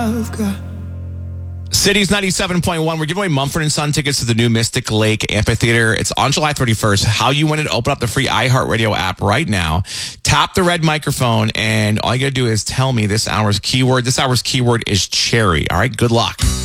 I've got. Cities 97.1. We're giving away Mumford & Son tickets to the new Mystic Lake Amphitheater. It's on July 31st. How you win it, open up the free iHeartRadio app right now. Tap the red microphone, and all you got to do is tell me this hour's keyword. This hour's keyword is cherry. All right, good luck.